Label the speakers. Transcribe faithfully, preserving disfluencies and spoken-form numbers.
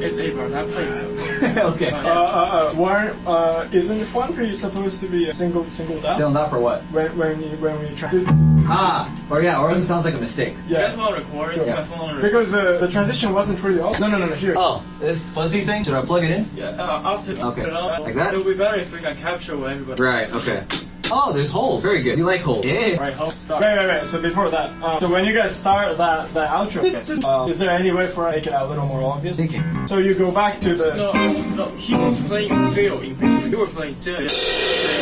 Speaker 1: it's A bar, not play.
Speaker 2: Okay.
Speaker 1: Uh,
Speaker 3: Uh, uh, uh, one, uh, isn't one three supposed to be a single, single down?
Speaker 2: Still not for what?
Speaker 3: When, when we, when we try to...
Speaker 2: Ah, or yeah, or it sounds like a mistake.
Speaker 1: You
Speaker 3: Yeah.
Speaker 1: guys want to record?
Speaker 3: Yeah.
Speaker 1: My phone record.
Speaker 3: Because uh, the transition wasn't really off. No, no, no, no, here.
Speaker 2: Oh, this fuzzy thing? Should I plug it in?
Speaker 1: Yeah, uh, after
Speaker 2: Okay.
Speaker 1: put it on,
Speaker 2: Like that?
Speaker 1: It would be better if we can capture what everybody.
Speaker 2: Right, okay. Oh, there's holes. Very good. You like holes. Yeah.
Speaker 1: Right, hold start.
Speaker 3: Wait, wait, wait. So before that, um, so when you guys start that, that outro, uh, is there any way for I to make it a little more obvious?
Speaker 2: Thinking.
Speaker 3: So you go back to the...
Speaker 1: No, no, he was playing field in basement. You were playing jazz.